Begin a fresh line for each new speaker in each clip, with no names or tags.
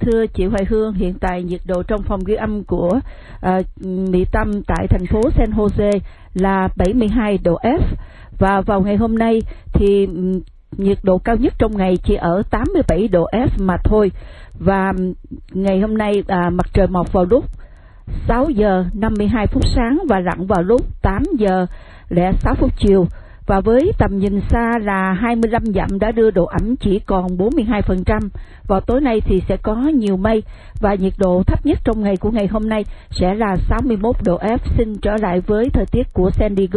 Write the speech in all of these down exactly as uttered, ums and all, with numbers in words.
thưa chị Hoài Hương, hiện tại nhiệt độ trong phòng ghi âm của uh, Mỹ Tâm tại thành phố San Jose là bảy mươi hai độ F, và vào ngày hôm nay thì um, nhiệt độ cao nhất trong ngày chỉ ở tám mươi bảy độ F mà thôi. Và um, ngày hôm nay uh, mặt trời mọc vào lúc sáu giờ năm mươi hai phút sáng và lặn vào lúc tám giờ lẻ sáu phút chiều. Và với tầm nhìn xa là hai mươi lăm dặm đã đưa độ ẩm chỉ còn bốn mươi hai phần trăm. Vào tối nay thì sẽ có nhiều mây và nhiệt độ thấp nhất trong ngày của ngày hôm nay sẽ là sáu mươi mốt độ F. Xin trở lại với thời tiết của San Diego.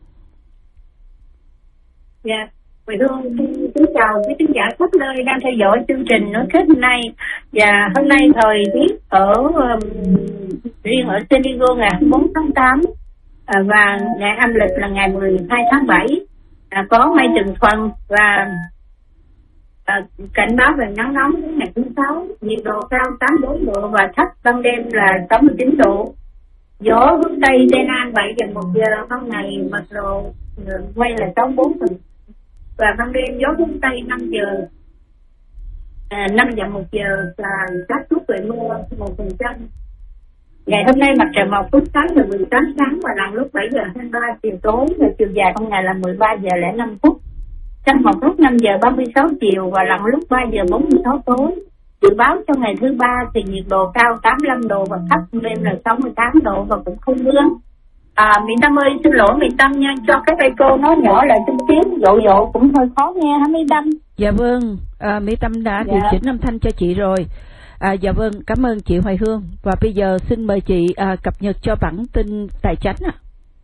Dạ, yeah. Hoài Hương xin chào quý khán giả khắp nơi đang theo dõi chương trình nói kết hôm nay. Và hôm nay thời tiết ở um, riêng ở San Diego ngày hai mươi bốn tháng tám à, và ngày âm lịch là ngày mười hai tháng bảy à, có mây từng phần và à, cảnh báo về nắng nóng đến ngày thứ sáu, nhiệt độ cao tám mươi bốn độ và thấp ban đêm là sáu mươi chín độ. Gió hướng tây tây nam bảy giờ một giờ ban ngày mật độ quay là sáu mươi bốn phần, và ban đêm gió hướng tây năm giờ à, năm dặm một giờ là xác suất về mưa một phần trăm. Ngày hôm nay mặt trời mọc lúc sáng là mười tám sáng và lặn lúc bảy giờ hai mươi ba chiều tối, và chiều dài trong ngày là mười ba giờ lẻ năm phút. Trăng mọc lúc năm giờ ba mươi sáu chiều và lặn lúc ba giờ bốn mươi sáu tối. Dự báo cho ngày thứ ba thì nhiệt độ cao tám mươi lăm độ và thấp đêm là sáu mươi tám độ và cũng không mưa. À, Mỹ Tâm ơi, xin lỗi Mỹ Tâm nha, cho các thầy cô nói nhỏ lại chút xíu, dỗ dỗ cũng hơi khó nghe hả Mỹ Tâm?
Dạ vâng, à, Mỹ Tâm đã điều dạ. chỉnh âm thanh cho chị rồi. À, dạ vâng, cảm ơn chị Hoài Hương. Và bây giờ xin mời chị à, cập nhật cho bản tin tài chánh ạ.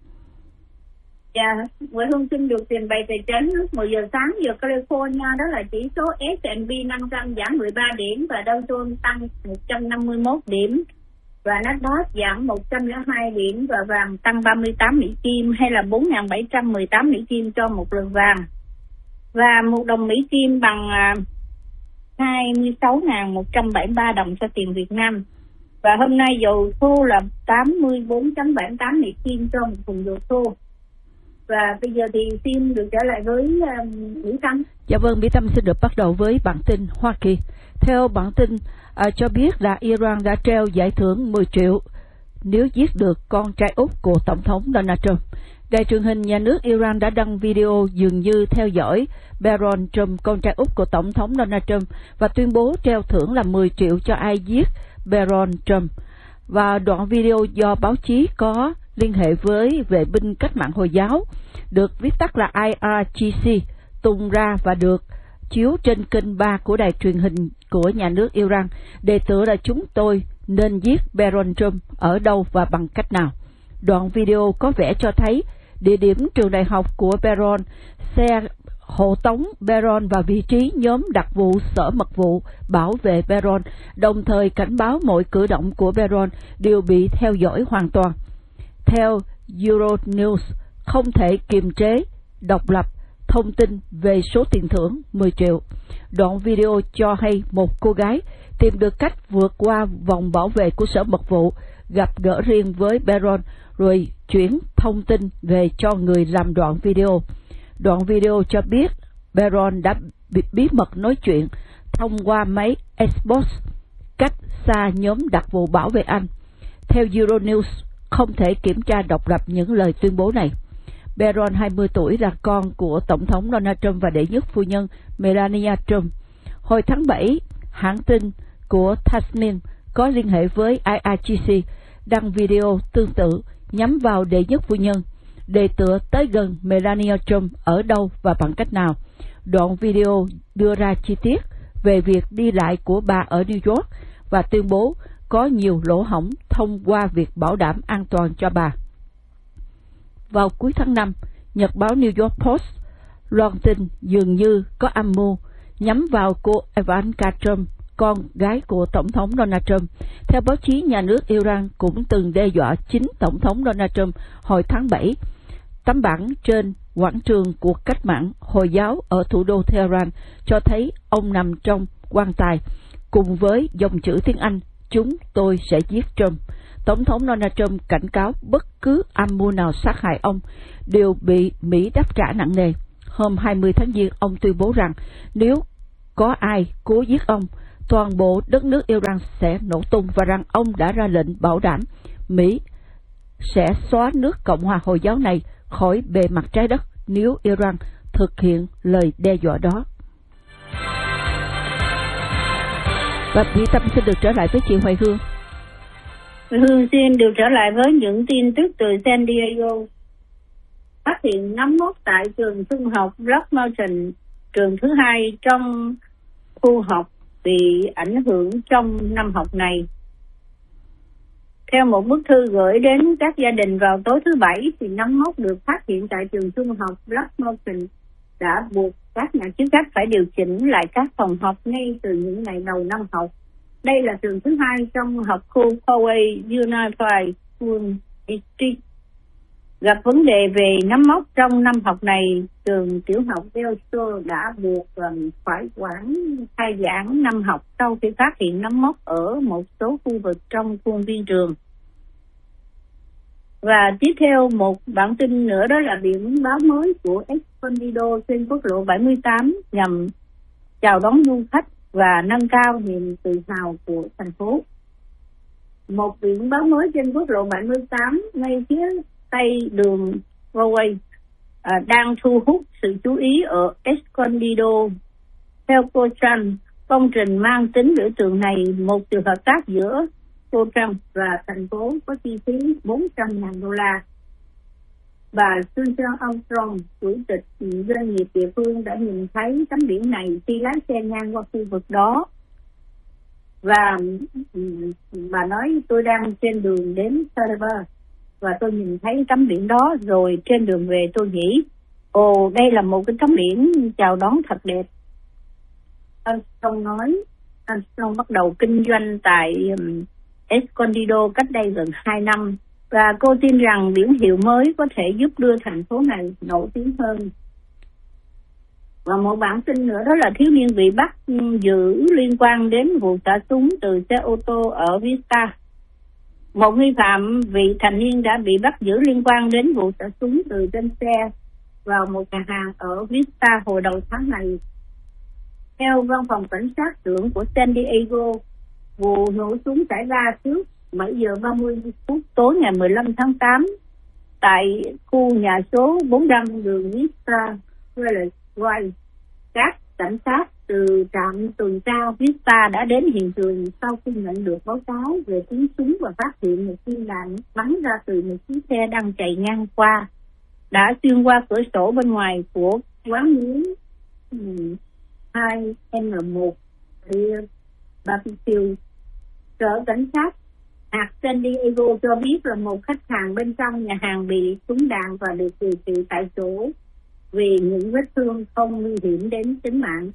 Dạ, Hoài Hương xin được trình bày tài chánh lúc mười giờ sáng giờ California, đó là chỉ số S and P năm trăm giảm mười ba điểm và Dow Jones tăng một trăm năm mươi mốt điểm. Và Nasdaq giảm một trăm lẻ hai điểm và vàng tăng ba mươi tám Mỹ Kim hay là bốn nghìn bảy trăm mười tám Mỹ Kim cho một lượng vàng. Và một đồng Mỹ Kim bằng hai mươi sáu nghìn một trăm bảy mươi ba đồng cho tiền Việt Nam. Và hôm nay dầu thô là tám mươi bốn phẩy bảy mươi tám Mỹ Kim cho một thùng dầu thô. Và bây giờ thì xin được trở lại với uh, Mỹ Tâm.
Dạ vâng, Mỹ Tâm xin được bắt đầu với bản tin Hoa Kỳ. Theo bản tin à, cho biết là Iran đã treo giải thưởng mười triệu nếu giết được con trai út của Tổng thống Donald Trump. Đài truyền hình nhà nước Iran đã đăng video dường như theo dõi Barron Trump, con trai út của Tổng thống Donald Trump, và tuyên bố treo thưởng là mười triệu cho ai giết Barron Trump. Và đoạn video do báo chí có liên hệ với vệ binh cách mạng Hồi giáo, được viết tắt là I R G C, tung ra và được chiếu trên kênh ba của đài truyền hình của nhà nước Iran, đề tựa là chúng tôi nên giết Barron Trump ở đâu và bằng cách nào. Đoạn video có vẻ cho thấy địa điểm trường đại học của Barron, xe hộ tống Barron và vị trí nhóm đặc vụ sở mật vụ bảo vệ Barron, đồng thời cảnh báo mọi cử động của Barron đều bị theo dõi hoàn toàn. Theo Euronews, không thể kiềm chế, độc lập thông tin về số tiền thưởng mười triệu. Đoạn video cho hay một cô gái tìm được cách vượt qua vòng bảo vệ của sở mật vụ, gặp gỡ riêng với Barron, rồi chuyển thông tin về cho người làm đoạn video. Đoạn video cho biết Barron đã bí mật nói chuyện thông qua máy Xbox cách xa nhóm đặc vụ bảo vệ anh. Theo Euronews, không thể kiểm tra độc lập những lời tuyên bố này. Barron, hai mươi tuổi, là con của Tổng thống Donald Trump và đệ nhất phu nhân Melania Trump. Hồi tháng bảy, hãng tin của Tasmin có liên hệ với I R G C đăng video tương tự nhắm vào đệ nhất phu nhân, đề tựa tới gần Melania Trump ở đâu và bằng cách nào. Đoạn video đưa ra chi tiết về việc đi lại của bà ở New York và tuyên bố có nhiều lỗ hổng thông qua việc bảo đảm an toàn cho bà. Vào cuối tháng năm, Nhật báo New York Post loan tin dường như có âm mưu nhắm vào cô Ivanka Trump, con gái của Tổng thống Donald Trump. Theo báo chí nhà nước Iran cũng từng đe dọa chính Tổng thống Donald Trump hồi tháng bảy. Tấm bảng trên quảng trường cuộc cách mạng Hồi giáo ở thủ đô Tehran cho thấy ông nằm trong quan tài cùng với dòng chữ tiếng Anh "Chúng tôi sẽ giết Trump". Tổng thống Donald Trump cảnh cáo bất cứ âm mưu nào sát hại ông đều bị Mỹ đáp trả nặng nề. Hôm hai mươi tháng Giêng, ông tuyên bố rằng nếu có ai cố giết ông, toàn bộ đất nước Iran sẽ nổ tung và rằng ông đã ra lệnh bảo đảm Mỹ sẽ xóa nước Cộng hòa Hồi giáo này khỏi bề mặt trái đất nếu Iran thực hiện lời đe dọa đó. Và Mỹ Tâm xin được trở lại với chị Hoài Hương.
Hương xin được trở lại với những tin tức từ San Diego. Phát hiện nấm mốc tại trường trung học Rock Mountain, trường thứ hai trong khu học bị ảnh hưởng trong năm học này. Theo một bức thư gửi đến các gia đình vào tối thứ Bảy, thì nấm mốc được phát hiện tại trường trung học Rock Mountain đã buộc các nhà chức trách phải điều chỉnh lại các phòng học ngay từ những ngày đầu năm học. Đây là trường thứ hai trong học khu Poway Unified School District gặp vấn đề về nấm mốc trong năm học này. Trường tiểu học Belso đã buộc um, phải hoãn khai giảng năm học sau khi phát hiện nấm mốc ở một số khu vực trong khuôn viên trường. Và tiếp theo một bản tin nữa, đó là biển báo mới của Escondido trên quốc lộ bảy mươi tám nhằm chào đón du khách và nâng cao niềm tự hào của thành phố. Một biển báo mới trên quốc lộ bảy mươi tám ngay phía tây đường Poway à, đang thu hút sự chú ý ở Escondido. Theo Cotran, công trình mang tính biểu tượng này một sự hợp tác giữa Cotran và thành phố có chi phí bốn trăm ngàn đô la. Bà Susan Armstrong, chủ tịch doanh nghiệp địa phương, đã nhìn thấy tấm biển này khi lái xe ngang qua khu vực đó. Và bà nói, tôi đang trên đường đến Saraba và tôi nhìn thấy tấm biển đó, rồi trên đường về tôi nghĩ, ồ, đây là một cái tấm biển chào đón thật đẹp. Armstrong nói, Armstrong bắt đầu kinh doanh tại um, Escondido cách đây gần hai năm, và cô tin rằng biển hiệu mới có thể giúp đưa thành phố này nổi tiếng hơn. Và một bản tin nữa, đó là thiếu niên bị bắt giữ liên quan đến vụ xả súng từ xe ô tô ở Vista. Một nghi phạm vị thành niên đã bị bắt giữ liên quan đến vụ xả súng từ trên xe vào một nhà hàng ở Vista hồi đầu tháng này. Theo văn phòng cảnh sát trưởng của San Diego, vụ nổ súng xảy ra trước bảy giờ ba mươi phút tối ngày mười lăm tháng tám tại khu nhà số bốn trăm đường Vista Way. Các cảnh sát từ trạm tuần tra Vista đã đến hiện trường sau khi nhận được báo cáo về tiếng súng và phát hiện một viên đạn bắn ra từ một chiếc xe đang chạy ngang qua, đã xuyên qua cửa sổ bên ngoài của quán nướng hai N một Rear Barbecue. Sở cảnh sát hạt San Diego cho biết là một khách hàng bên trong nhà hàng bị trúng đạn và được điều trị tại chỗ vì những vết thương không nguy hiểm đến tính mạng.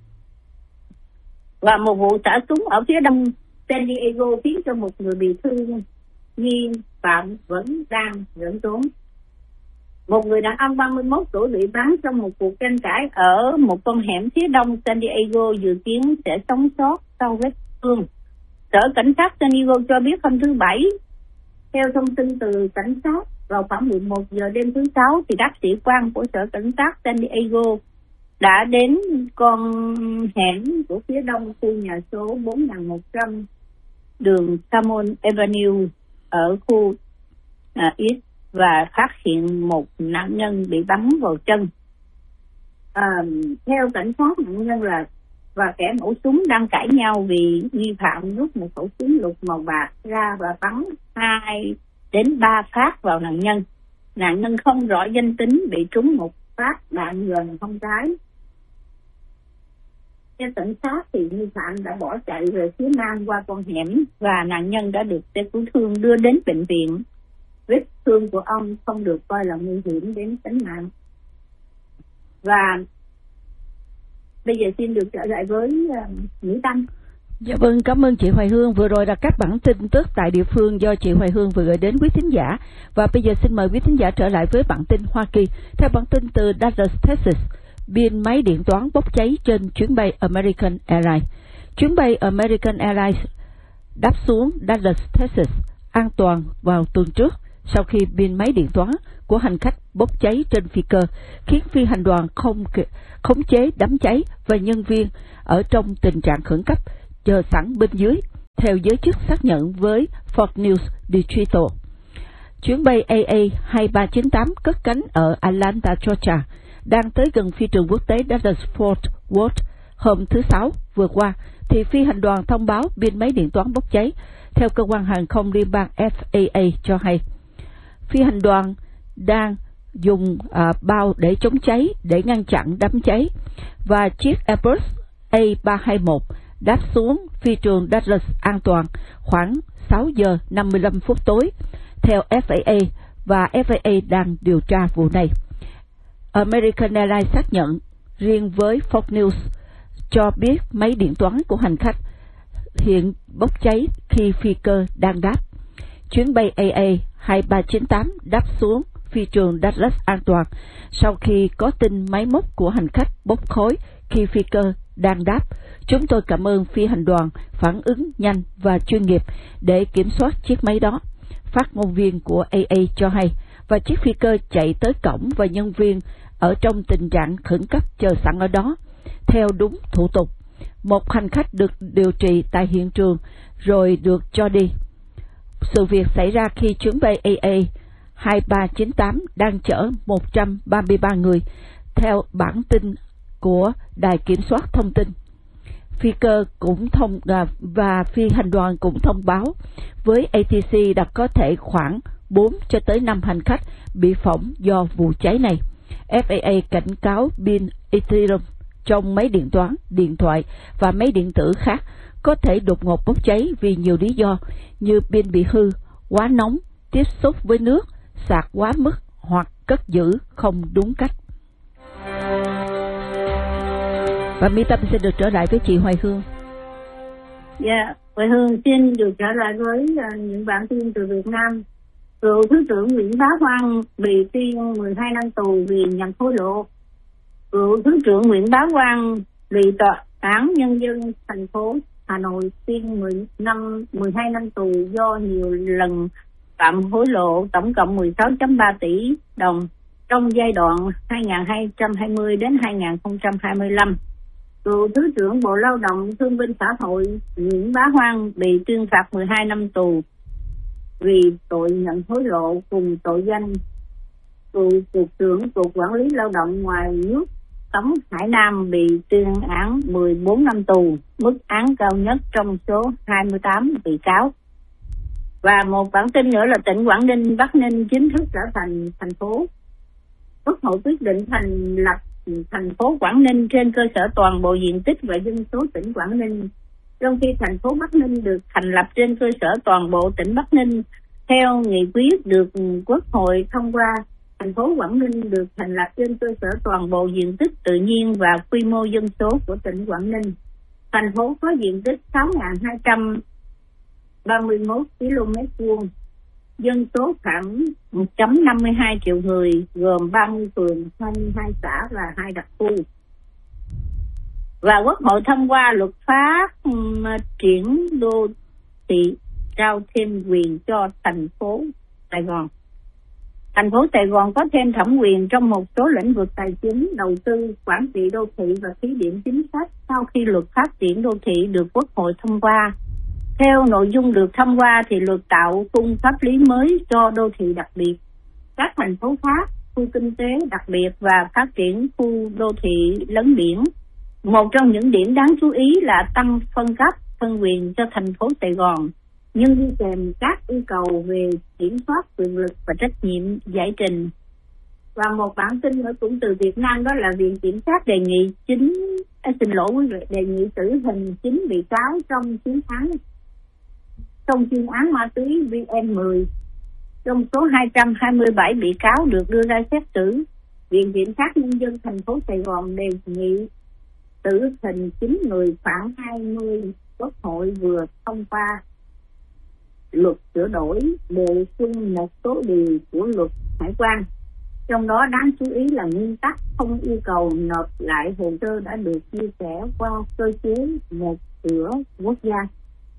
Và một vụ xả súng ở phía đông San Diego khiến cho một người bị thương, nghi phạm vẫn đang lẫn trốn. Một người đàn ông ba mươi mốt tuổi bị bắn trong một cuộc tranh cãi ở một con hẻm phía đông San Diego dự kiến sẽ sống sót sau vết thương. Sở cảnh sát San Diego cho biết hôm thứ Bảy, theo thông tin từ cảnh sát, vào khoảng mười một giờ đêm thứ Sáu, thì các sĩ quan của sở cảnh sát San Diego đã đến con hẻm của phía đông khu nhà số bốn nghìn một trăm đường Salmon Avenue ở khu uh, East và phát hiện một nạn nhân bị bắn vào chân. À, theo cảnh sát, nạn nhân là và kẻ nổ súng đang cãi nhau vì nghi phạm rút một khẩu súng lục màu bạc ra và bắn hai đến ba phát vào nạn nhân. Nạn nhân không rõ danh tính, bị trúng một phát đạn gần hông trái. Theo cảnh sát thì nghi phạm đã bỏ chạy về phía nam qua con hẻm và nạn nhân đã được xe cứu thương đưa đến bệnh viện. Vết thương của ông không được coi là nguy hiểm đến tính mạng. Và bây giờ xin được trở lại với uh, Mỹ Tâm.
Dạ vâng, cảm ơn chị Hoài Hương. Vừa rồi là các bản tin tức tại địa phương do chị Hoài Hương vừa gửi đến quý thính giả. Và bây giờ xin mời quý thính giả trở lại với bản tin Hoa Kỳ. Theo bản tin từ Dallas, Texas, biên máy điện toán bốc cháy trên chuyến bay American Airlines. Chuyến bay American Airlines đáp xuống Dallas, Texas an toàn vào tuần trước sau khi pin máy điện toán của hành khách bốc cháy trên phi cơ, khiến phi hành đoàn không khống chế đám cháy và nhân viên ở trong tình trạng khẩn cấp chờ sẵn bên dưới, theo giới chức xác nhận với Fox News Digital. Chuyến bay A A hai ba chín tám cất cánh ở Atlanta, Georgia, đang tới gần phi trường quốc tế Dallas-Fort Worth hôm thứ Sáu vừa qua, thì phi hành đoàn thông báo pin máy điện toán bốc cháy, theo cơ quan hàng không liên bang F A A cho hay. Phi hành đoàn đang dùng à, bao để chống cháy để ngăn chặn đám cháy, và chiếc Airbus A ba hai một đáp xuống phi trường Dallas an toàn khoảng sáu giờ năm mươi lăm phút tối, theo F A A, và F A A đang điều tra vụ này. American Airlines xác nhận riêng với Fox News cho biết máy điện toán của hành khách hiện bốc cháy khi phi cơ đang đáp. Chuyến bay A A hai ba chín tám đáp xuống phi trường Dallas an toàn sau khi có tin máy móc của hành khách bốc khói khi phi cơ đang đáp. Chúng tôi cảm ơn phi hành đoàn phản ứng nhanh và chuyên nghiệp để kiểm soát chiếc máy đó, phát ngôn viên của A A cho hay, và chiếc phi cơ chạy tới cổng và nhân viên ở trong tình trạng khẩn cấp chờ sẵn ở đó, theo đúng thủ tục. Một hành khách được điều trị tại hiện trường rồi được cho đi. Sự việc xảy ra khi chuyến bay A A hai ba chín tám đang chở một trăm ba mươi ba người, theo bản tin của Đài Kiểm soát Thông tin. Phi cơ cũng thông và phi hành đoàn cũng thông báo với A T C đã có thể khoảng bốn cho tới năm hành khách bị phỏng do vụ cháy này. F A A cảnh cáo pin Ethereum trong máy điện toán, điện thoại và máy điện tử khác có thể đột ngột bốc cháy vì nhiều lý do như pin bị hư, quá nóng, tiếp xúc với nước, sạc quá mức hoặc cất giữ không đúng cách. Và Mỹ Tâm sẽ được trở lại với chị Hoài Hương.
Dạ, yeah, Hoài Hương xin được trở lại với uh, những bản tin từ Việt Nam. Cựu Thứ trưởng Nguyễn Bá Quang bị tuyên mười hai năm tù vì nhận hối lộ. Cựu Thứ trưởng Nguyễn Bá Quang bị Tòa án Nhân dân thành phố Hà Nội tuyên mười năm, mười hai năm tù do nhiều lần phạm hối lộ, tổng cộng mười sáu phẩy ba tỷ đồng trong giai đoạn hai nghìn không trăm hai mươi đến hai nghìn không trăm hai mươi lăm. Cựu Thứ trưởng Bộ Lao động Thương binh Xã hội Nguyễn Bá Quang bị tuyên phạt mười hai năm tù vì tội nhận hối lộ cùng tội danh. Cựu Cục trưởng Cục Quản lý Lao động ngoài nước Tống Hải Nam bị tuyên án mười bốn năm tù, mức án cao nhất trong số hai mươi tám bị cáo. Và một bản tin nữa là tỉnh Quảng Ninh, Bắc Ninh chính thức trở thành thành phố. Quốc hội quyết định thành lập thành phố Quảng Ninh trên cơ sở toàn bộ diện tích và dân số tỉnh Quảng Ninh, trong khi thành phố Bắc Ninh được thành lập trên cơ sở toàn bộ tỉnh Bắc Ninh. Theo nghị quyết được Quốc hội thông qua, thành phố Quảng Ninh được thành lập trên cơ sở toàn bộ diện tích tự nhiên và quy mô dân số của tỉnh Quảng Ninh. Thành phố có diện tích sáu nghìn hai trăm ba mươi mốt ki lô mét vuông, dân số khoảng một phẩy năm mươi hai triệu người, gồm ba mươi phường, hai mươi hai xã và hai đặc khu. Và Quốc hội thông qua luật phát triển đô thị, trao thêm quyền cho thành phố Sài Gòn. Thành phố Sài Gòn có thêm thẩm quyền trong một số lĩnh vực tài chính, đầu tư, quản trị đô thị và thí điểm chính sách sau khi luật phát triển đô thị được Quốc hội thông qua. Theo nội dung được thông qua thì luật tạo khung pháp lý mới cho đô thị đặc biệt, các thành phố khác, khu kinh tế đặc biệt và phát triển khu đô thị lấn biển. Một trong những điểm đáng chú ý là tăng phân cấp, phân quyền cho thành phố Sài Gòn, nhưng đi kèm các yêu cầu về kiểm soát quyền lực và trách nhiệm giải trình. Và một bản tin nữa cũng từ Việt Nam, đó là Viện Kiểm sát đề nghị chính à, xin lỗi quý vị, đề nghị tử hình chín bị cáo trong chuyên án trong chuyên án ma túy V N mười. Trong số hai trăm hai mươi bảy bị cáo được đưa ra xét xử, Viện Kiểm sát Nhân dân thành phố Sài Gòn đề nghị tử hình chín người. Khoảng hai mươi Quốc hội vừa thông qua luật sửa đổi bổ sung một số điều của luật hải quan, trong đó đáng chú ý là nguyên tắc không yêu cầu nộp lại hồ sơ đã được chia sẻ qua cơ chế một cửa quốc gia.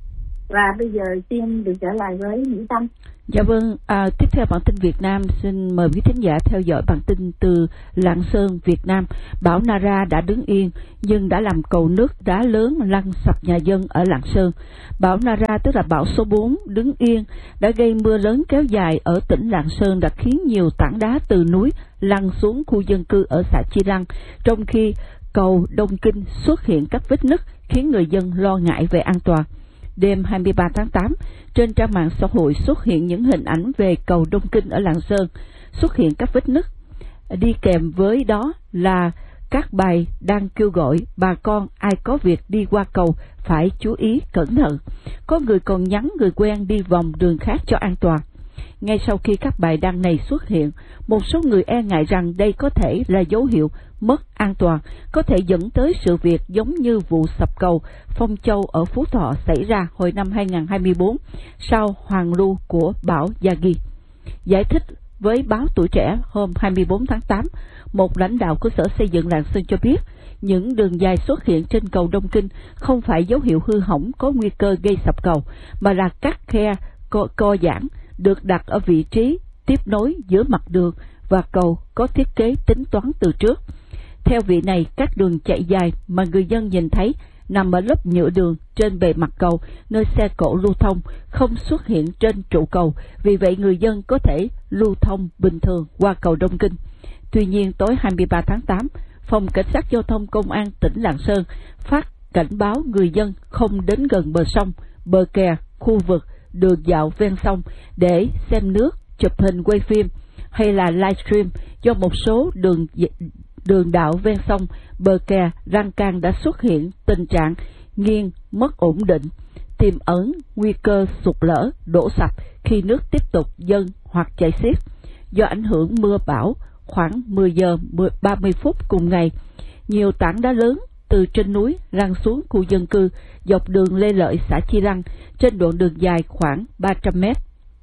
Và bây giờ xin được trở lại với Mỹ Tâm.
Dạ vâng, à, tiếp theo bản tin Việt Nam, xin mời quý thính giả theo dõi bản tin từ Lạng Sơn, Việt Nam. Bão Nara đã đứng yên nhưng đã làm cầu nước đá lớn lăn sập nhà dân ở Lạng Sơn. Bão Nara, tức là bão số bốn, đứng yên đã gây mưa lớn kéo dài ở tỉnh Lạng Sơn, đã khiến nhiều tảng đá từ núi lăn xuống khu dân cư ở xã Chi Lăng, trong khi cầu Đông Kinh xuất hiện các vết nứt khiến người dân lo ngại về an toàn. Đêm hai mươi ba tháng tám, trên trang mạng xã hội xuất hiện những hình ảnh về cầu Đông Kinh ở Lạng Sơn, xuất hiện các vết nứt. Đi kèm với đó là các bài đang kêu gọi bà con ai có việc đi qua cầu phải chú ý cẩn thận. Có người còn nhắn người quen đi vòng đường khác cho an toàn. Ngay sau khi các bài đăng này xuất hiện, một số người e ngại rằng đây có thể là dấu hiệu mất an toàn, có thể dẫn tới sự việc giống như vụ sập cầu Phong Châu ở Phú Thọ xảy ra hồi năm hai nghìn không trăm hai mươi tư sau hoàn lưu của bão Yagi. Giải thích với báo Tuổi Trẻ hôm hai mươi tư tháng tám, một lãnh đạo của Sở Xây dựng Lạng Sơn cho biết những đường dài xuất hiện trên cầu Đông Kinh không phải dấu hiệu hư hỏng có nguy cơ gây sập cầu, mà là các khe co, co giãn được đặt ở vị trí tiếp nối giữa mặt đường và cầu có thiết kế tính toán từ trước. Theo vị này, các đường chạy dài mà người dân nhìn thấy nằm ở lớp nhựa đường trên bề mặt cầu, nơi xe cộ lưu thông, không xuất hiện trên trụ cầu, vì vậy người dân có thể lưu thông bình thường qua cầu Đông Kinh. Tuy nhiên, tối hai mươi ba tháng tám, Phòng Cảnh sát Giao thông Công an tỉnh Lạng Sơn phát cảnh báo người dân không đến gần bờ sông, bờ kè, khu vực đường dạo ven sông để xem nước, chụp hình quay phim hay là livestream, do một số đường đường đạo ven sông, bờ kè, lan can đã xuất hiện tình trạng nghiêng, mất ổn định, tiềm ẩn nguy cơ sụt lở, đổ sập khi nước tiếp tục dâng hoặc chảy xiết. Do ảnh hưởng mưa bão, khoảng mười giờ ba mươi phút cùng ngày, nhiều tảng đá lớn từ trên núi lăn xuống khu dân cư dọc đường Lê Lợi, xã Chi Lăng, trên đoạn đường dài khoảng ba trăm mét.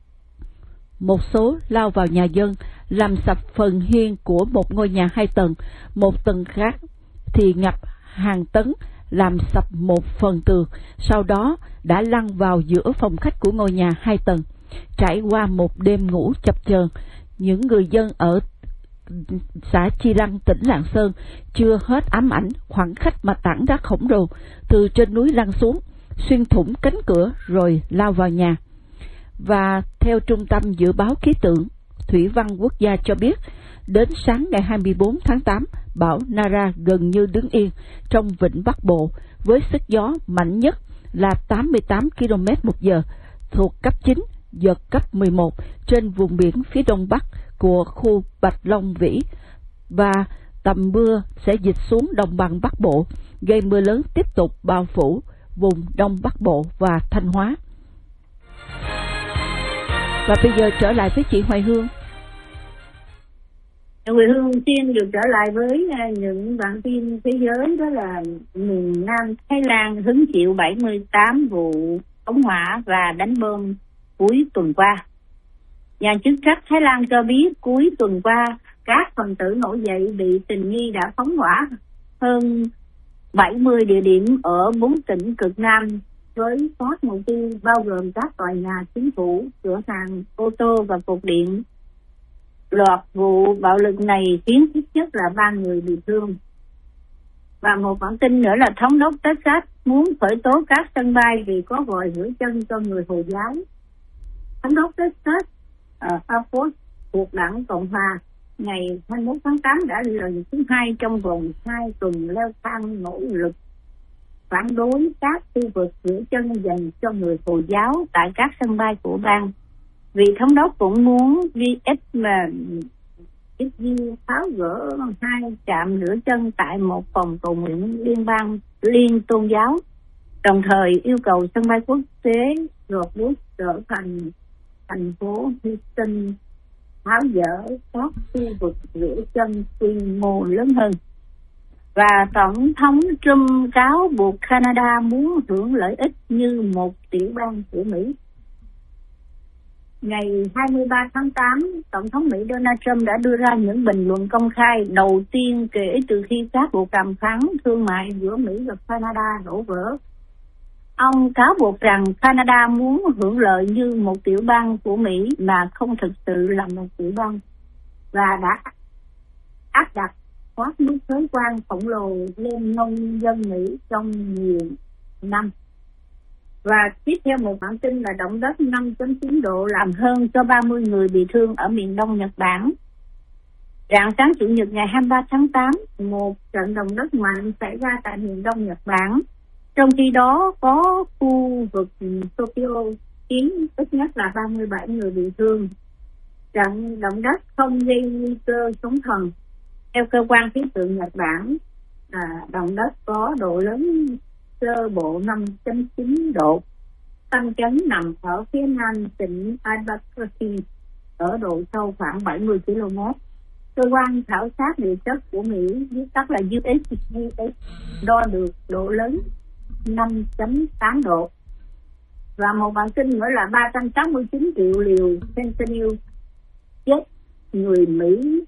Một số lao vào nhà dân, làm sập phần hiên của một ngôi nhà hai tầng, một tầng khác thì ngập hàng tấn, làm sập một phần tường, sau đó đã lăn vào giữa phòng khách của ngôi nhà hai tầng. Trải qua một đêm ngủ chập chờn, những người dân ở xã Chi Lăng, tỉnh Lạng Sơn chưa hết ám ảnh khoảng khắc mà tảng đá khổng lồ từ trên núi lăn xuống, xuyên thủng cánh cửa rồi lao vào nhà. Và theo Trung tâm Dự báo Khí tượng Thủy văn Quốc gia cho biết, đến sáng ngày hai mươi tư tháng tám, bão Nara gần như đứng yên trong vịnh Bắc Bộ với sức gió mạnh nhất là tám mươi tám ki lô mét một giờ, thuộc cấp chín, giật cấp mười một trên vùng biển phía đông bắc của khu Bạch Long Vĩ, và tầm mưa sẽ dịch xuống đồng bằng Bắc Bộ, gây mưa lớn tiếp tục bao phủ vùng Đông Bắc Bộ và Thanh Hóa. Và bây giờ trở lại với chị Hoài Hương.
Hoài Hương xin được trở lại với những bản tin thế giới, đó là miền Nam Thái Lan hứng chịu bảy mươi tám vụ phóng hỏa và đánh bom cuối tuần qua. Nhà chức trách Thái Lan cho biết cuối tuần qua, các phần tử nổi dậy bị tình nghi đã phóng hỏa hơn bảy mươi địa điểm ở bốn tỉnh cực Nam, với các mục tiêu bao gồm các tòa nhà chính phủ, cửa hàng, ô tô và cột điện. Loạt vụ bạo lực này khiến ít nhất là ba người bị thương. Và một bản tin nữa là thống đốc Texas muốn khởi tố các sân bay vì có vòi rửa chân cho người Hồi giáo. Thống đốc Texas ở Fort thuộc đảng Cộng hòa ngày hai mươi mốt tháng tám đã lần thứ hai trong vòng hai tuần leo thang nỗ lực phản đối các khu vực rửa chân dành cho người Hồi giáo tại các sân bay của bang. Vị thống đốc cũng muốn vê ét mà ít như tháo gỡ hai trạm rửa chân tại một phòng cầu nguyện liên bang liên tôn giáo, đồng thời yêu cầu sân bay quốc tế Rockwood trở thành thành phố Houston tháo dỡ các khu vực rửa chân quy mô lớn hơn. Và Tổng thống Trump cáo buộc Canada muốn hưởng lợi ích như một tiểu bang của Mỹ. Ngày hai mươi ba tháng tám, Tổng thống Mỹ Donald Trump đã đưa ra những bình luận công khai đầu tiên kể từ khi các cuộc đàm phán thương mại giữa Mỹ và Canada đổ vỡ. Ông cáo buộc rằng Canada muốn hưởng lợi như một tiểu bang của Mỹ mà không thực sự là một tiểu bang, và đã áp đặt khoát mức thuế quan khổng lồ lên nông dân Mỹ trong nhiều năm. Và tiếp theo một bản tin là động đất năm chấm chín độ làm hơn cho ba mươi người bị thương ở miền đông Nhật Bản. Rạng sáng Chủ nhật ngày hai mươi ba tháng tám, một trận động đất mạnh xảy ra tại miền đông Nhật Bản. Trong khi đó có khu vực Tokyo khiến ít nhất là ba mươi bảy người bị thương. Trận động đất không gây nguy cơ sóng thần. Theo cơ quan khí tượng Nhật Bản, à, động đất có độ lớn sơ bộ năm chấm chín độ. Tâm chấn nằm ở phía nam tỉnh Iwasaki ở độ sâu khoảng bảy mươi ki lô mét. Cơ quan khảo sát địa chất của Mỹ, viết tắt là u ét giê ét, đo được độ lớn năm chấm tám độ. Và một bản tin nữa là ba trăm sáu mươi chín triệu liều fentanyl chết người Mỹ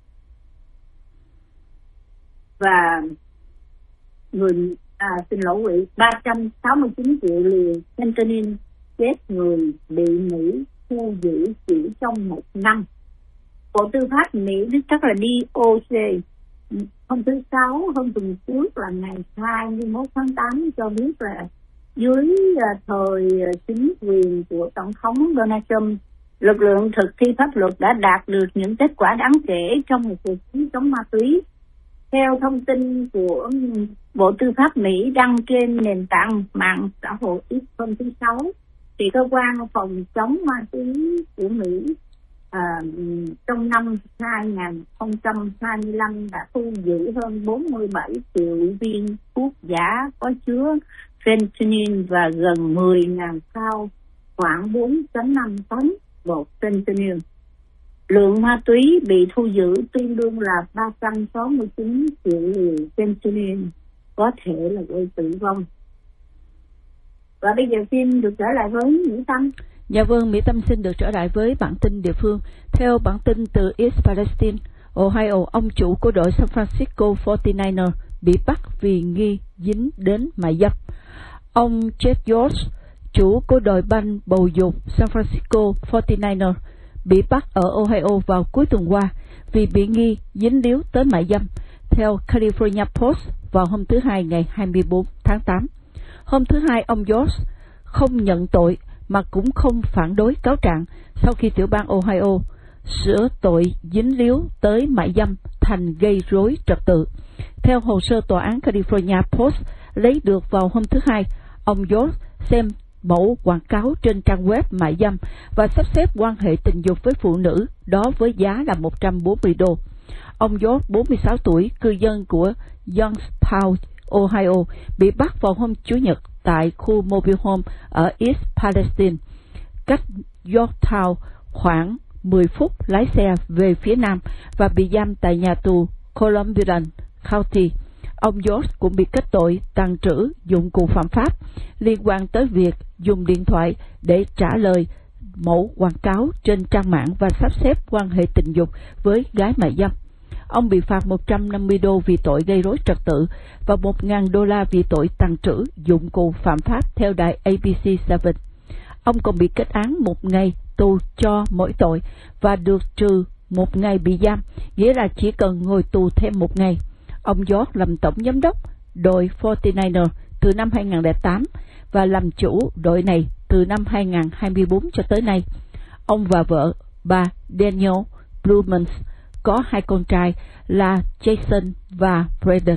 và người à, xin lỗi quý ba trăm sáu mươi chín triệu liều fentanyl chết người bị Mỹ thu giữ chỉ trong một năm. Bộ Tư pháp Mỹ, viết tắt là đê ô xê, hôm thứ Sáu, hôm tuần trước là ngày hai mươi mốt tháng tám cho biết là dưới thời chính quyền của Tổng thống Donald Trump, lực lượng thực thi pháp luật đã đạt được những kết quả đáng kể trong một cuộc chiến chống ma túy. Theo thông tin của Bộ Tư pháp Mỹ đăng trên nền tảng mạng xã hội X hôm thứ Sáu, thì cơ quan phòng chống ma túy của Mỹ à, trong năm hai không hai lăm đã thu giữ hơn bốn mươi bảy triệu viên thuốc giả có chứa fentanyl và gần mười nghìn phao khoảng bốn phẩy năm tấn bột fentanyl. Lượng ma túy bị thu giữ tương đương là ba trăm sáu mươi chín triệu liều fentanyl, có thể là gây tử vong. Và bây giờ xin được trở lại với Mỹ Tâm.
Dạ vâng, Mỹ Tâm xin được trở lại với bản tin địa phương. Theo bản tin từ East Palestine, Ohio, ông chủ của đội San Francisco forty-niners bị bắt vì nghi dính đến mại dâm. Ông Jeff George, chủ của đội banh bầu dục San Francisco forty-niners, bị bắt ở Ohio vào cuối tuần qua vì bị nghi dính líu tới mại dâm, theo California Post vào hôm thứ Hai ngày hai mươi bốn tháng tám. Hôm thứ Hai, ông George không nhận tội mà cũng không phản đối cáo trạng sau khi tiểu bang Ohio sửa tội dính líu tới mại dâm thành gây rối trật tự. Theo hồ sơ tòa án California Post lấy được vào hôm thứ Hai, ông George xem mẫu quảng cáo trên trang web mại dâm và sắp xếp quan hệ tình dục với phụ nữ, đó với giá là một trăm bốn mươi đô. Ông George, bốn mươi sáu tuổi, cư dân của Youngstown, Ohio, bị bắt vào hôm Chủ nhật tại khu mobile home ở East Palestine, cách Yorktown khoảng mười phút lái xe về phía nam, và bị giam tại nhà tù Cumberland County. Ông George cũng bị kết tội tàng trữ dụng cụ phạm pháp liên quan tới việc dùng điện thoại để trả lời mẫu quảng cáo trên trang mạng và sắp xếp quan hệ tình dục với gái mại dâm. Ông bị phạt một trăm năm mươi đô vì tội gây rối trật tự và một nghìn đô la vì tội tàng trữ dụng cụ phạm pháp, theo đài A B C bảy. Ông còn bị kết án một ngày tù cho mỗi tội và được trừ một ngày bị giam, nghĩa là chỉ cần ngồi tù thêm một ngày. Ông George làm tổng giám đốc đội forty-niners từ năm hai không không tám và làm chủ đội này từ năm hai không hai tư cho tới nay. Ông và vợ, bà Daniel Blumens, có hai con trai là Jason và Braden.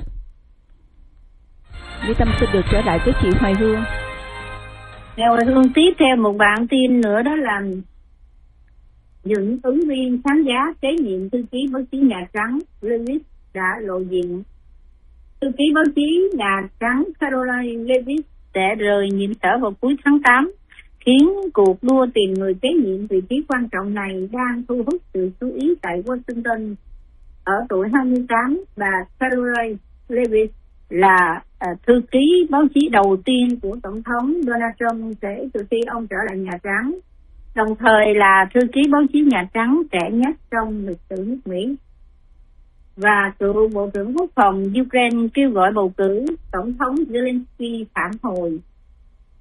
Mỹ Tâm xin được trở lại với chị Hoài Hương.
Hoài Hương tiếp theo một bản tin nữa, đó là những ứng viên sáng giá kế nhiệm thư ký báo chí Nhà Trắng Levitt đã lộ diện. Thư ký báo chí Nhà Trắng Karoline Levitt sẽ rời nhiệm sở vào cuối tháng tám, khiến cuộc đua tìm người kế nhiệm vị trí quan trọng này đang thu hút sự chú ý tại Washington. Ở tuổi hai mươi tám, bà Karoline Levitt là uh, thư ký báo chí đầu tiên của Tổng thống Donald Trump kể từ khi ông trở lại Nhà Trắng, đồng thời là thư ký báo chí Nhà Trắng trẻ nhất trong lịch sử nước Mỹ. Và cựu Bộ trưởng Quốc phòng Ukraine kêu gọi bầu cử Tổng thống Zelensky phản hồi.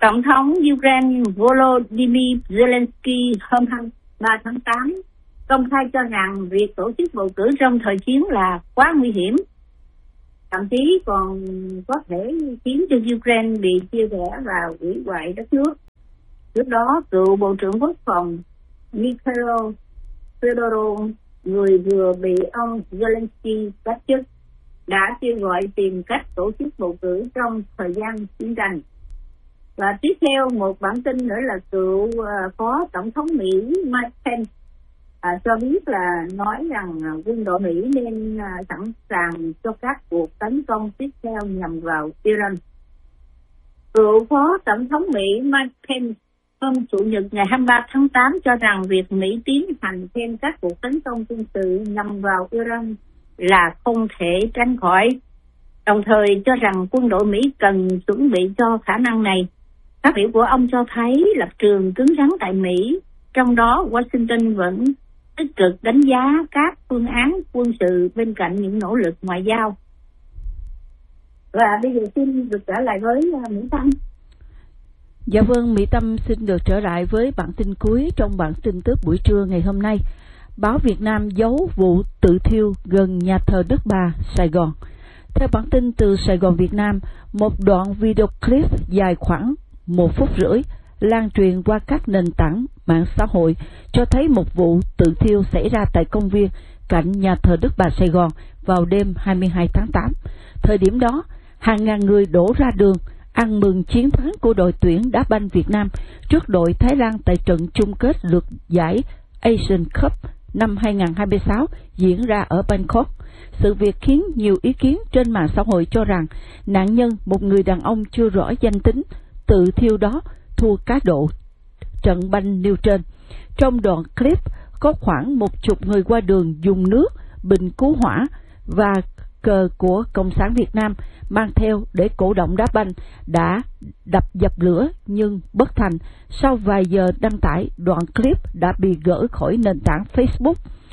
Tổng thống Ukraine Volodymyr Zelensky hôm hai mươi ba tháng tám công khai cho rằng việc tổ chức bầu cử trong thời chiến là quá nguy hiểm, thậm chí còn có thể khiến cho Ukraine bị chia rẽ và hủy hoại đất nước. Trước đó, cựu Bộ trưởng Quốc phòng Mikhailo Fedorov, người vừa bị ông Zelensky cách chức, đã kêu gọi tìm cách tổ chức bầu cử trong thời gian chiến tranh. Và tiếp theo một bản tin nữa là cựu uh, phó tổng thống Mỹ Mike Pence à, cho biết là nói rằng uh, quân đội Mỹ nên uh, sẵn sàng cho các cuộc tấn công tiếp theo nhằm vào Iran. Cựu phó tổng thống Mỹ Mike Pence hôm Chủ nhật ngày hai mươi ba tháng tám cho rằng việc Mỹ tiến hành thêm các cuộc tấn công quân sự nhằm vào Iran là không thể tránh khỏi, đồng thời cho rằng quân đội Mỹ cần chuẩn bị cho khả năng này. Phát biểu của ông cho thấy lập trường cứng rắn tại Mỹ, trong đó Washington vẫn tích cực đánh giá các phương án quân sự bên cạnh những nỗ lực ngoại giao. Và bây giờ xin được trở lại với Mỹ Tâm.
Dạ vâng, Mỹ Tâm xin được trở lại với bản tin cuối trong bản tin tức buổi trưa ngày hôm nay. Báo Việt Nam giấu vụ tự thiêu gần nhà thờ Đức Bà, Sài Gòn. Theo bản tin từ Sài Gòn Việt Nam, một đoạn video clip dài khoảng một phút rưỡi lan truyền qua các nền tảng mạng xã hội cho thấy một vụ tự thiêu xảy ra tại công viên cạnh nhà thờ Đức Bà Sài Gòn vào đêm hai mươi hai tháng tám. Thời điểm đó, hàng ngàn người đổ ra đường ăn mừng chiến thắng của đội tuyển đá banh Việt Nam trước đội Thái Lan tại trận chung kết lượt giải Asian Cup năm hai không hai sáu diễn ra ở Bangkok. Sự việc khiến nhiều ý kiến trên mạng xã hội cho rằng nạn nhân, một người đàn ông chưa rõ danh tính, tự thiêu đó thua cá độ trận banh nêu trên. Trong đoạn clip có khoảng một chục người qua đường dùng nước, bình cứu hỏa và cờ của Cộng sản Việt Nam mang theo để cổ động đá banh đã đập dập lửa nhưng bất thành. Sau vài giờ đăng tải, đoạn clip đã bị gỡ khỏi nền tảng Facebook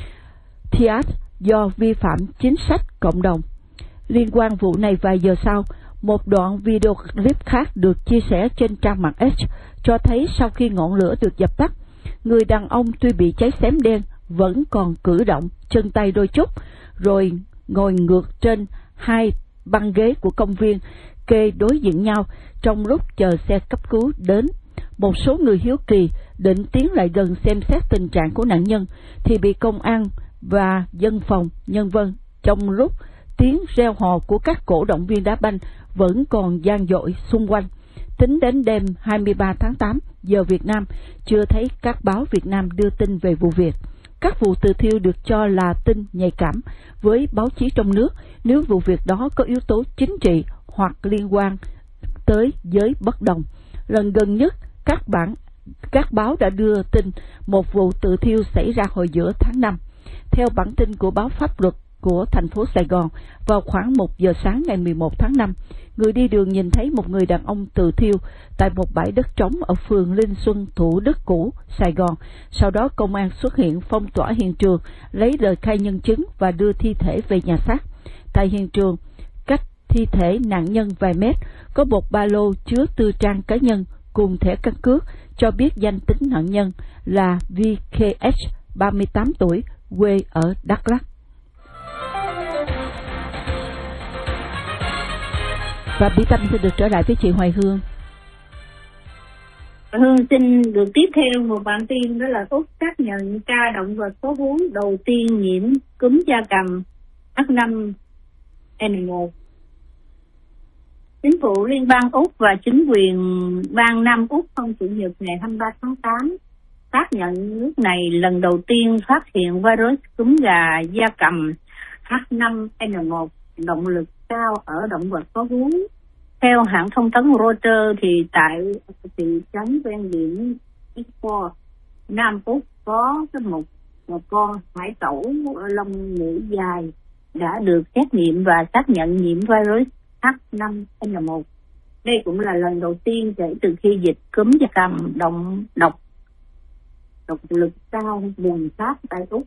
Threads do vi phạm chính sách cộng đồng. Liên quan vụ này, vài giờ sau, một đoạn video clip khác được chia sẻ trên trang mạng X cho thấy sau khi ngọn lửa được dập tắt, người đàn ông tuy bị cháy xém đen vẫn còn cử động chân tay đôi chút, rồi ngồi ngược trên hai băng ghế của công viên kê đối diện nhau trong lúc chờ xe cấp cứu đến. Một số người hiếu kỳ định tiến lại gần xem xét tình trạng của nạn nhân thì bị công an và dân phòng nhân vân trong lúc tiếng reo hò của các cổ động viên đá banh vẫn còn vang dội xung quanh. Tính đến đêm hai mươi ba tháng tám giờ Việt Nam, chưa thấy các báo Việt Nam đưa tin về vụ việc. Các vụ tự thiêu được cho là tin nhạy cảm với báo chí trong nước nếu vụ việc đó có yếu tố chính trị hoặc liên quan tới giới bất đồng. Lần gần nhất, các bản các báo đã đưa tin một vụ tự thiêu xảy ra hồi giữa tháng năm. Theo bản tin của báo Pháp Luật của thành phố Sài Gòn, vào khoảng một giờ sáng ngày mười một tháng năm, người đi đường nhìn thấy một người đàn ông tự thiêu tại một bãi đất trống ở phường Linh Xuân, Thủ Đức cũ, Sài Gòn. Sau đó công an xuất hiện phong tỏa hiện trường, lấy lời khai nhân chứng và đưa thi thể về nhà xác. Tại hiện trường, cách thi thể nạn nhân vài mét, có một ba lô chứa tư trang cá nhân cùng thẻ căn cước cho biết danh tính nạn nhân là vê ca ét, ba mươi tám tuổi, quê ở Đắk Lắk. Và Bí Tâm xin được trở lại với chị Hoài Hương.
Hương xin được tiếp theo một bản tin, đó là Úc xác nhận ca động vật có vú đầu tiên nhiễm cúm gia cầm H năm N một. Chính phủ Liên bang Úc và chính quyền bang Nam Úc hôm Chủ nhật ngày hai mươi ba tháng tám xác nhận nước này lần đầu tiên phát hiện virus cúm gà gia cầm H năm N một động lực cao ở động vật có vú. Theo hãng thông tấn Reuters thì tại thị trấn ven biển Eastport, Nam Úc có một một con hải cẩu lông ngựa dài đã được xét nghiệm và xác nhận nhiễm virus H năm N một. Đây cũng là lần đầu tiên kể từ khi dịch cúm gia cầm động độc độc lực cao bùng phát tại Úc.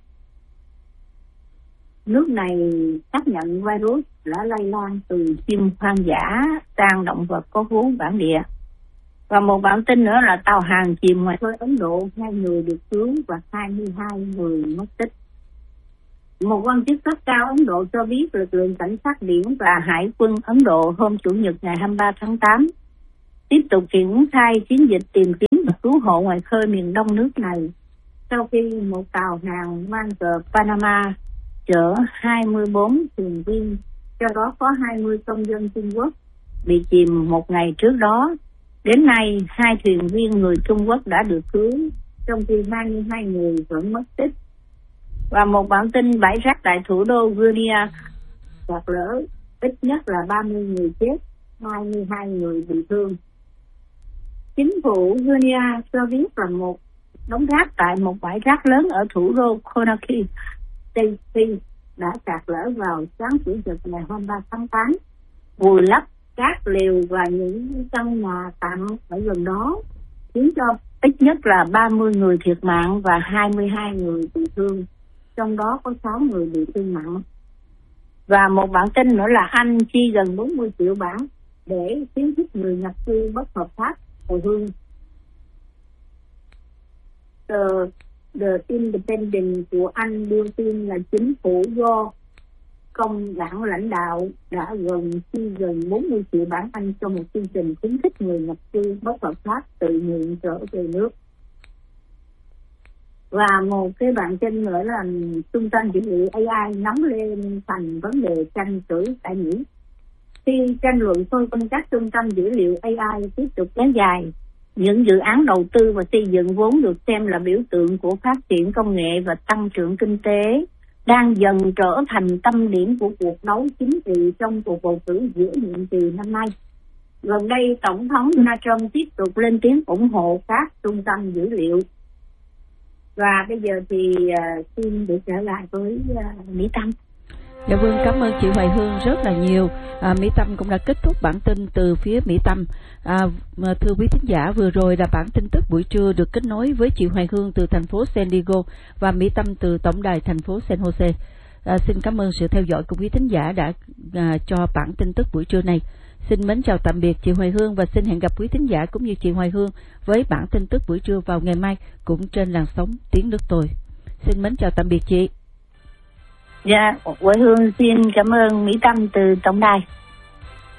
Nước này xác nhận virus đã lây lan từ chim hoang dã sang động vật có vú bản địa. Và một bản tin nữa là tàu hàng chìm ngoài khơi Ấn Độ, hai người được cứu và hai mươi hai người mất tích. Một quan chức cấp cao Ấn Độ cho biết lực lượng cảnh sát biển và hải quân Ấn Độ hôm Chủ nhật ngày hai mươi ba tháng tám tiếp tục triển khai chiến dịch tìm kiếm và cứu hộ ngoài khơi miền đông nước này sau khi một tàu hàng mang cờ Panama chở hai mươi bốn thuyền viên, trong đó có hai mươi công dân Trung Quốc, bị chìm một ngày trước đó. Đến nay, hai thuyền viên người Trung Quốc đã được cứu, trong khi hai mươi hai người vẫn mất tích. Và một bản tin bãi rác tại thủ đô Guinea sạt lở, ít nhất là ba mươi người chết, hai mươi hai người bị thương. Chính phủ Guinea cho biết là một đống rác tại một bãi rác lớn ở thủ đô Conakry, Tây Phi đã sạt lở vào sáng Chủ nhật ngày hai mươi ba tháng tám, vùi lấp các lều và những căn nhà tạm ở gần đó, khiến cho ít nhất là ba mươi người thiệt mạng và hai mươi hai người bị thương, trong đó có sáu người bị thương nặng. Và một bản tin nữa là Anh chi gần bốn mươi triệu bảng để khuyến khích người nhập cư bất hợp pháp hồi hương. Tờ The Independent của Anh đưa tin là chính phủ do công đảng lãnh đạo đã gần chi gần bốn mươi triệu bảng Anh cho một chương trình khuyến khích người nhập cư bất hợp pháp tự nguyện trở về nước. Và một cái bản tin nữa là trung tâm dữ liệu a i nóng lên thành vấn đề tranh cử tại Mỹ. Khi tranh luận xung quanh các trung tâm dữ liệu a i tiếp tục kéo dài, những dự án đầu tư và xây dựng vốn được xem là biểu tượng của phát triển công nghệ và tăng trưởng kinh tế đang dần trở thành tâm điểm của cuộc đấu chính trị trong cuộc bầu cử giữa nhiệm kỳ năm nay. Gần đây, Tổng thống Donald Trump tiếp tục lên tiếng ủng hộ các trung tâm dữ liệu. Và bây giờ thì uh, xin được trở lại với uh, Mỹ Tâm.
Dạ vâng, cảm ơn chị Hoài Hương rất là nhiều. À, Mỹ Tâm cũng đã kết thúc bản tin từ phía Mỹ Tâm. À, thưa quý thính giả, vừa rồi là bản tin tức buổi trưa được kết nối với chị Hoài Hương từ thành phố San Diego và Mỹ Tâm từ tổng đài thành phố San Jose. À, xin cảm ơn sự theo dõi của quý thính giả đã à, cho bản tin tức buổi trưa này. Xin mến chào tạm biệt chị Hoài Hương và xin hẹn gặp quý thính giả cũng như chị Hoài Hương với bản tin tức buổi trưa vào ngày mai cũng trên làn sóng Tiếng Nước Tôi. Xin mến chào tạm biệt chị.
Dạ, Hoài Hương xin cảm ơn Mỹ Tâm từ tổng đài.